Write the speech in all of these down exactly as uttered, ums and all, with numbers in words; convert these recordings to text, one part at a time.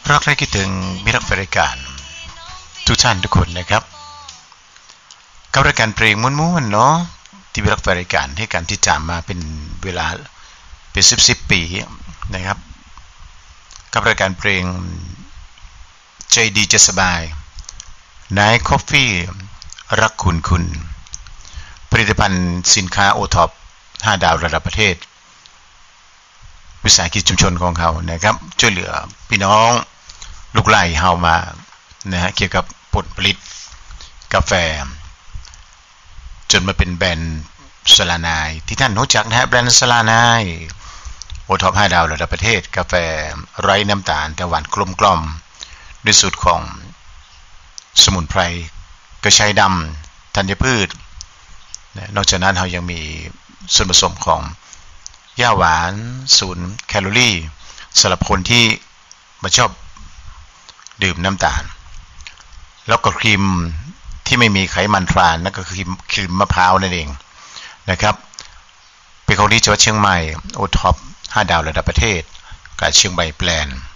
รักและคิดถึงมิตรแฟนรายการทุกท่านทุกคนนะครับกับรายการเพลงม้วนๆเนาะที่มิตรแฟนรายการให้การติดตามมาเป็นเวลาเป็นสิบสิบปีนะครับกับรายการเพลงใจดีจะสบายนายคอฟฟี่รักคุณคุณผลิตภัณฑ์สินค้าโอท็อปห้าดาวระดับประเทศวิสาหกิจชุมชนของเขานะครับช่วยเหลือพี่น้องลูกไร่เฮามานะฮะเกี่ยวกับผลผลิตกาแฟจนมาเป็นแบรนด์สลานายที่ท่านรู้จักนะฮะแบรนด์สลานายโอท็อปห้าดาวระดับประเทศกาแฟไร้น้ำตาลแต่หวานกลมกล่อมด้วยสูตรของสมุนไพรกระชายดำธัญพืชนอกจากนั้นเรายังมีส่วนผสมของย่าหวานศูนย์แคลอรี่สำหรับคนที่ไม่ชอบดื่มน้ำตาลแล้วก็ครีมที่ไม่มีไขมันทรานนั่นก็คือครีมมะพร้าวนั่นเองนะครับเป็นของดีจังหวัดเชียงใหม่โอท็อปห้าดาวระดับประเทศกับเชียงใหม่แบรนด์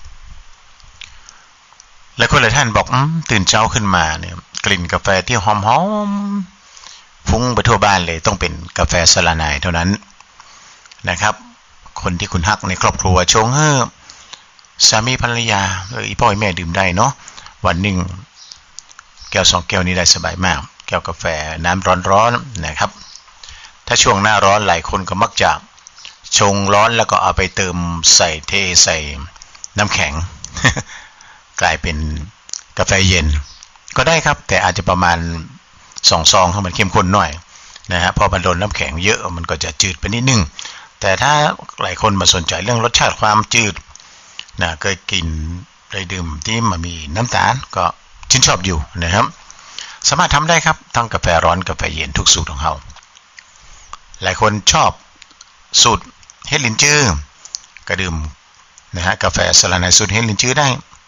และคนหลายท่านบอกตื่นเช้าขึ้นมาเนี่ยกลิ่นกาแฟที่หอมๆฟุ้งไปทั่วบ้านเลยต้องเป็นกาแฟสลานายเท่านั้นนะครับคนที่คุณฮักในครอบครัวชงให้สามีภรรยาเอออีพ่อแม่ดื่มได้เนาะวันหนึ่งแก้วสองแก้วนี้ได้สบายมากแก้วกาแฟน้ำร้อนๆนะครับถ้าช่วงหน้าร้อนหลายคนก็มักจะชงร้อนแล้วก็เอาไปเติมใส่เทใส่น้ำแข็ง กลายเป็นกาแฟเย็นก็ได้ครับแต่อาจจะประมาณสองซองให้มันเข้มข้นหน่อยนะฮะพอมันโดนน้ำแข็งเยอะมันก็จะจืดไปนิดนึงแต่ถ้าหลายคนมาสนใจเรื่องรสชาติความจืดนะเคยกินได้ดื่มที่มันมีน้ำตาลก็ชื่นชอบอยู่นะครับสามารถทำได้ครับทั้งกาแฟร้อนกาแฟเย็นทุกสูตรของเขาหลายคนชอบสูตรเฮดลินจื้อก็ดื่มนะฮะกาแฟสลานายสูตรเฮดลินจื้อได้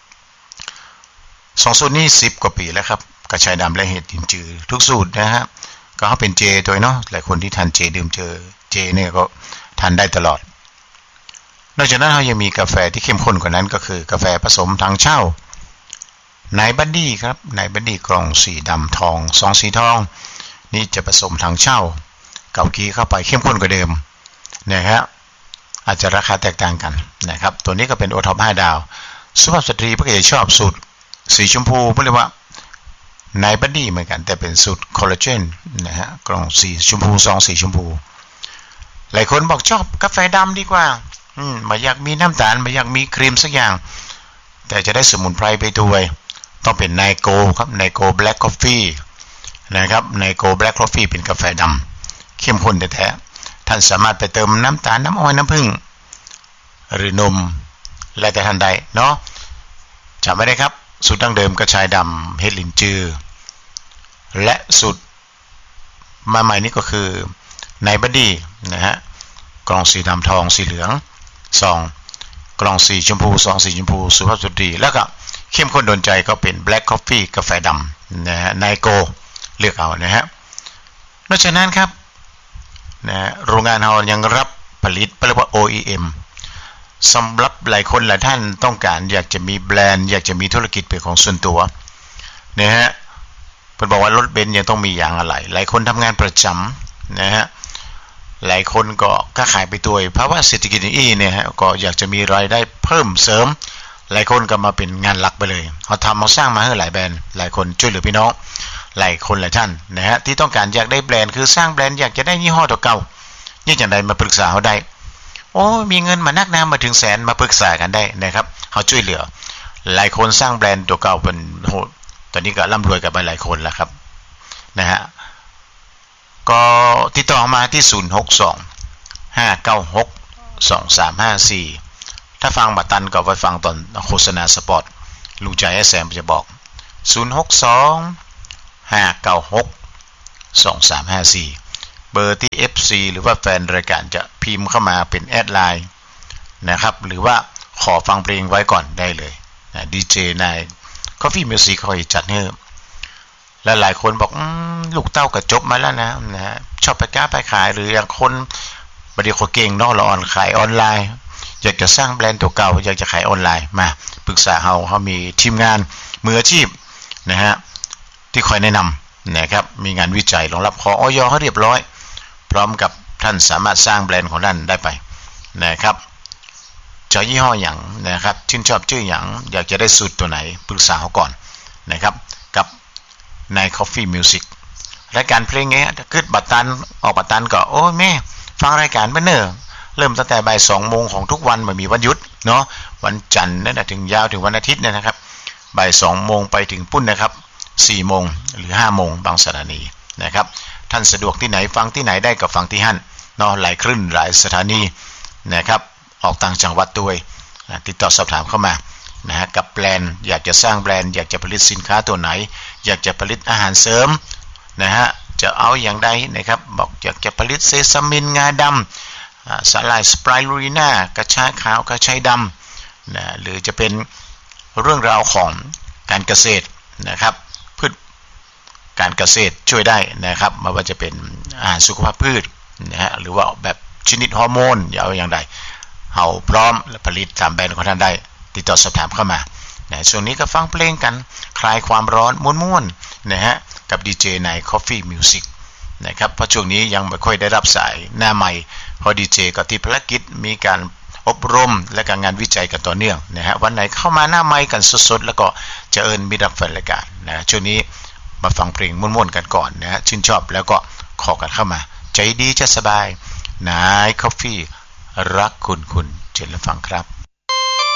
สองสูตรนี้สิบกว่าปีแล้วครับกระชายดำและเห็ดลินจื้อทุกสูตรนะฮะก็เขาเป็นเจตัวเนาะหลายคนที่ทานเจดื่มเจอเจเนี่ยก็ทานได้ตลอดนอกจากนั้นเขายังมีกาแฟที่เข้มข้นกว่านั้นก็คือกาแฟผสมทางเช่านายบัดดี้ครับนายบัดดี้กล่องสีดำทองซองสีทองนี่จะผสมทางเช่าเกากีเข้าไปเข้มข้นกว่าเดิมนะครับอาจจะราคาแตกต่างกันนะครับตัวนี้ก็เป็นโอท็อปห้าดาวสุภาพสตรีพวกเขาชอบสูตรสีชมพูเรียกว่านายบัดดี้เหมือนกันแต่เป็นสูตรคอลลาเจนนะฮะกล่องสีชมพูซองสีชมพูหลายคนบอกชอบกาแฟดำดีกว่าอืมไม่อยากมีน้ำตาลไม่อยากมีครีมสักอย่างแต่จะได้สมุนไพรไปด้วยต้องเป็นไนโกครับไนโกแบล็กคอฟฟี่นะครับไนโกแบล็กคอฟฟี่เป็นกาแฟดำเข้มข้นแท้ๆท่านสามารถไปเติมน้ำตาลน้ำอ้อยน้ำผึ้งหรือนมและแต่ท่านใดเนาะจำไว้ได้ครับสูตรดั้งเดิมกระชายดำเฮดลินจือและสูตรมาใหม่นี้ก็คือไนบัดดี้นะฮะกล่องสีดำทองสีเหลืองซองกล่องสีชมพูซองสีชมพูสุภาพสตรีแล้วก็เข้มข้นโดนใจก็เป็นแบล็กคอฟฟี่กาแฟดำนะฮะไนโกเลือกเอานะฮะนอกจากนั้นครับนะโรงงานเรายังรับผลิตเรียกว่า โอ อี เอ็ม สำหรับหลายคนหลายท่านต้องการอยากจะมีแบรนด์อยากจะมีธุรกิจเป็นของส่วนตัวนะฮะเพิ่นบอกว่ารถเบนซ์ยังต้องมีอย่างอะไรหลายคนทำงานประจำนะฮะหลายคนก็ค้าขายไปตัวเพราะว่าเศรษฐกิจอีเนี่ยฮะก็อยากจะมีรายได้เพิ่มเสริมหลายคนก็มาเป็นงานหลักไปเลยเขาทำเขาสร้างมาให้หลายแบรนด์หลายคนช่วยเหลือพี่น้องหลายคนหลายท่านนะฮะที่ต้องการอยากได้แบรนด์คือสร้างแบรนด์อยากจะได้ยี่ห้อตัวเก่านี่อย่างไรมาปรึกษาเขาได้โอ้มีเงินมานักน้ำมาถึงแสนมาปรึกษากันได้นะครับเขาช่วยเหลือหลายคนสร้างแบรนด์ตัวเก่าเป็นโหตอนนี้ก็ร่ำรวยกันไปหลายคนแล้วครับนะฮะก็ติดต่อมาที่ศูนย์ หก สอง ห้า เก้า หก สอง สาม ห้า สี่ถ้าฟังบัตรตันก็ไปฟังตอนโฆษณาสปอตลุงใจแซมจะบอกศูนย์ หก สอง ห้า เก้า หก สอง สาม ห้า สี่เบอร์ที่ เอฟ ซี หรือว่าแฟนรายการจะพิมพ์เข้ามาเป็นแอดไลน์นะครับหรือว่าขอฟังเพลงไว้ก่อนได้เลยนะดีเจนาย Coffee Music คอยจัดให้และหลายคนบอกลูกเต้าก็จบมาแล้วนะนะฮะชอบไปค้าไปขายหรืออย่างคนบริโภคเก่งนอกละออนขายออนไลน์อยากจะสร้างแบรนด์ตัวเก่าอยากจะขายออนไลน์มาปรึกษาเฮาเฮามีทีมงานมืออาชีพนะฮะที่คอยแนะนำนะครับมีงานวิจัยรองรับขออย.เขาเรียบร้อยพร้อมกับท่านสามารถสร้างแบรนด์ของท่านได้ไปนะครับจะยี่ห้ออย่างนะครับชื่นชอบชื่ออย่างอยากจะได้สูตรตัวไหนปรึกษาเขาก่อนนะครับกับนาย Coffee Music รายการเพลงเงี้ยขึ้นบัตรตันออกบัตรตันก็โอ้แม่ฟังรายการเบนเนอร์เริ่มตั้งแต่บ่ายสองโมงของทุกวันไม่มีวันหยุดเนาะวันจันทร์นั่นถึงยาวถึงวันอาทิตย์เนี่ยนะครับบ่ายสองโมงไปถึงปุ้นนะครับสี่โมงหรือห้าโมงบางสถานีนะครับท่านสะดวกที่ไหนฟังที่ไหนได้ก็ฟังที่หั่นเนาะหลายคลื่นหลายสถานีนะครับออกต่างจังหวัดด้วยติดต่อสอบถามเข้ามานะฮะกับแบรนด์อยากจะสร้างแบรนด์อยากจะผลิตสินค้าตัวไหนอยากจะผลิตอาหารเสริมนะฮะจะเอาอย่างใดนะครับบอกอยากจะผลิตเซซามินงาดำสาหร่ายสไปรูลิน่ากระชายขาวกระชายดำนะหรือจะเป็นเรื่องราวของการเกษตรนะครับพืชการเกษตรช่วยได้นะครับไม่ว่าจะเป็นอาหารสุขภาพพืชนะฮะหรือว่าแบบชนิดฮอร์โมนอย่าเอาอย่างใดเฮาพร้อมและผลิตตามแบรนด์ของท่านได้ติดต่อสอบถามเข้ามานะช่วงนี้ก็ฟังเพลงกันคลายความร้อนม่วนๆนะฮะกับดีเจใน Coffee Music นะครับเพราะช่วงนี้ยังไม่ค่อยได้รับสายหน้าใหม่พอดีเจก็ติดภารกิจมีการอบรมและการงานวิจัยกันต่อเนื่องนะฮะวันไหนเข้ามาหน้าใหม่กันสดๆแล้วก็จะเอิญมิตรรับแฟนรายการนะช่วงนี้มาฟังเพลงม่วนๆกันก่อนนะฮะชื่นชอบแล้วก็ขอกันเข้ามาใจดีจะสบายนาย Coffee รักคุณคุณเชิญรับฟังครับ